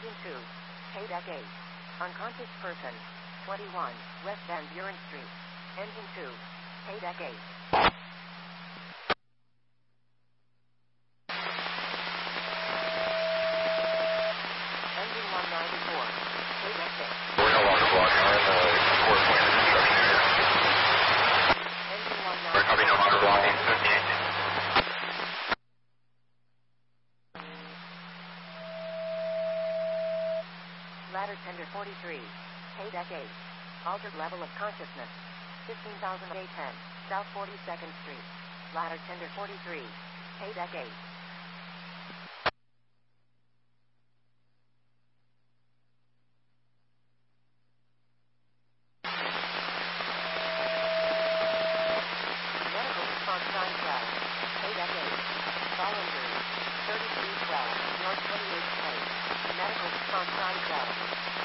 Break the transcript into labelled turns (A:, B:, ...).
A: Engine 2. Paydeck 8. Unconscious person. 21. West Van Buren Street. Engine 2. Paydeck 8. Engine 194. Paydeck 6.
B: We're no longer blocking on the court point of construction area.
A: Engine
B: We're copy, no longer blocking. 58.
A: Ladder tender 43. Paydeck 8. Altered level of consciousness. 15,810. South 42nd Street. Ladder tender 43. Paydeck 8. Medical response 912. Paydeck 8. Fall injury. 3312. North 28th Place. Medical response 912.